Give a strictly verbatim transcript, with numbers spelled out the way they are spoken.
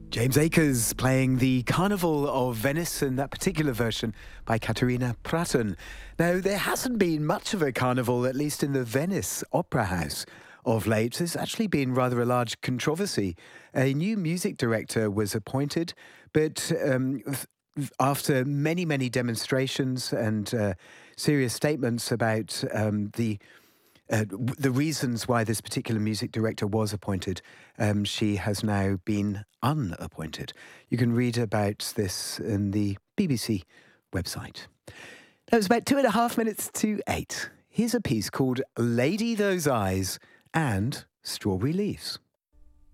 James Akers playing the Carnival of Venice in that particular version by Caterina Pratton. Now, there hasn't been much of a carnival, at least in the Venice Opera House, of late. There's actually been rather a large controversy. A new music director was appointed, but um, after many, many demonstrations and uh, serious statements about um, the Uh, the reasons why this particular music director was appointed, um, she has now been unappointed. You can read about this in the B B C website. Now, it's about two and a half minutes to eight. Here's a piece called Lady Those Eyes and Strawberry Leaves.